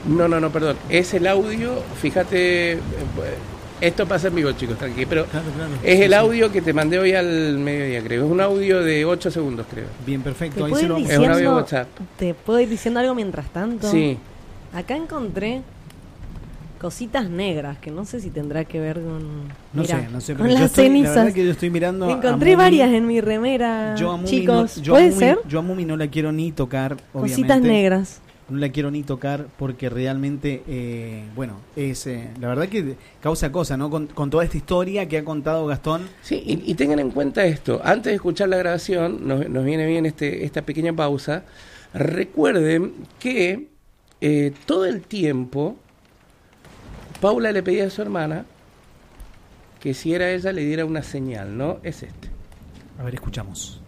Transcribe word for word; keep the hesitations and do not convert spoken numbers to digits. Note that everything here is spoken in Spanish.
No, no, no, perdón. Es el audio, fíjate, eh, esto pasa en vivo, chicos, tranqui, pero Claro, claro. es Sí, el sí. audio que te mandé hoy al mediodía, creo. Es un audio de ocho segundos, creo. Bien, ¿Te perfecto. Ahí puedo, se ir lo Es un audio de diciendo, WhatsApp. ¿Te puedo ir diciendo algo mientras tanto? Sí. Acá encontré cositas negras, que no sé si tendrá que ver con... No Mirá, sé, no sé. con pero yo las estoy- La cenizas. verdad que yo estoy mirando. a Encontré Mumi. varias en mi remera, Yo a Mumi chicos. no, yo a ¿Puede Mumi- ser? Yo a Mumi no la quiero ni tocar, obviamente. Cositas negras. No la quiero ni tocar porque realmente, eh, bueno, es eh, la verdad que causa cosa, ¿no? Con, con toda esta historia que ha contado Gastón. Sí, y, y tengan en cuenta esto. Antes de escuchar la grabación, nos, nos viene bien este esta pequeña pausa. Recuerden que eh, todo el tiempo Paula le pedía a su hermana que si era ella le diera una señal, ¿no? Es este. A ver, escuchamos.